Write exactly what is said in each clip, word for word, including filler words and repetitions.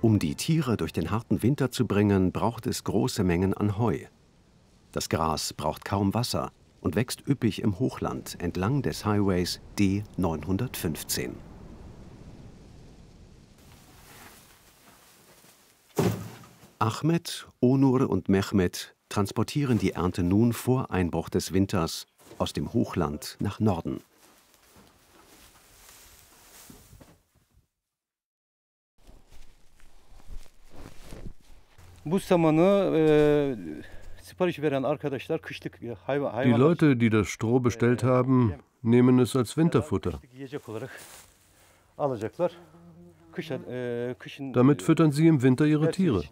Um die Tiere durch den harten Winter zu bringen, braucht es große Mengen an Heu. Das Gras braucht kaum Wasser und wächst üppig im Hochland entlang des Highways D neunhundertfünfzehn. Ahmed, Onur und Mehmet transportieren die Ernte nun vor Einbruch des Winters aus dem Hochland nach Norden. Die Leute, die das Stroh bestellt haben, nehmen es als Winterfutter. Damit füttern sie im Winter ihre Tiere.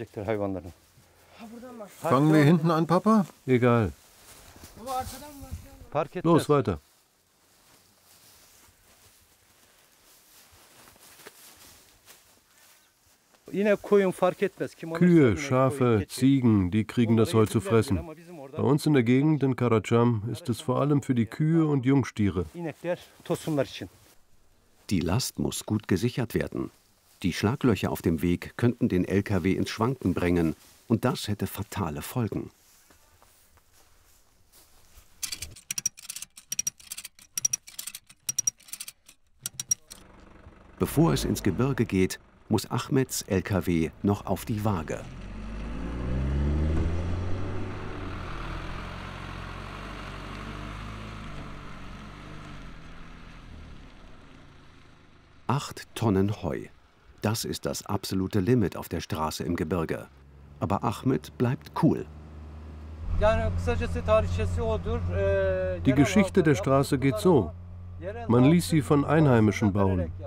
Fangen wir hinten an, Papa? Egal. Los, weiter. Kühe, Schafe, Ziegen, die kriegen das Heu zu fressen. Bei uns in der Gegend in Karacam ist es vor allem für die Kühe und Jungstiere. Die Last muss gut gesichert werden. Die Schlaglöcher auf dem Weg könnten den L K W ins Schwanken bringen, und das hätte fatale Folgen. Bevor es ins Gebirge geht, muss Ahmeds L K W noch auf die Waage. Acht Tonnen Heu. Das ist das absolute Limit auf der Straße im Gebirge. Aber Ahmed bleibt cool. Die Geschichte der Straße geht so. Man ließ sie von Einheimischen bauen.